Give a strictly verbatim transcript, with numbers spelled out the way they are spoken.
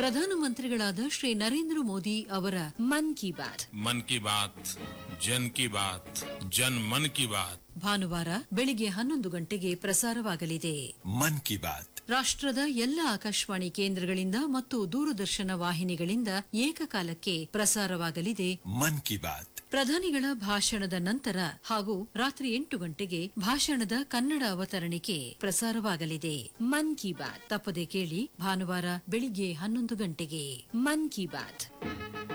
ಪ್ರಧಾನಮಂತ್ರಿಗಳಾದ ಶ್ರೀ ನರೇಂದ್ರ ಮೋದಿ ಅವರ ಮನ್ ಕಿ ಬಾತ್ ಮನ್ ಕಿ ಬಾತ್ ಜನ್ ಕಿ ಬಾತ್ ಜನ್ ಮನ್ ಕಿ ಬಾತ್ ಭಾನುವಾರ ಬೆಳಿಗ್ಗೆ ಹನ್ನೊಂದು ಗಂಟೆಗೆ ಪ್ರಸಾರವಾಗಲಿದೆ. ಮನ್ ಕಿ ಬಾತ್ ರಾಷ್ಟ್ರದ ಎಲ್ಲ ಆಕಾಶವಾಣಿ ಕೇಂದ್ರಗಳಿಂದ ಮತ್ತು ದೂರದರ್ಶನ ವಾಹಿನಿಗಳಿಂದ ಏಕಕಾಲಕ್ಕೆ ಪ್ರಸಾರವಾಗಲಿದೆ. ಮನ್ ಕಿ ಬಾತ್ ಪ್ರಧಾನಿಗಳ ಭಾಷಣದ ನಂತರ ಹಾಗೂ ರಾತ್ರಿ ಎಂಟು ಗಂಟೆಗೆ ಭಾಷಣದ ಕನ್ನಡ ಅವತರಣಿಕೆ ಪ್ರಸಾರವಾಗಲಿದೆ. ಮನ್ ಕಿ ಬಾತ್ ತಪ್ಪದೆ ಕೇಳಿ ಭಾನುವಾರ ಬೆಳಿಗ್ಗೆ ಹನ್ನೊಂದು ಗಂಟೆಗೆ. ಮನ್ ಕಿ ಬಾತ್.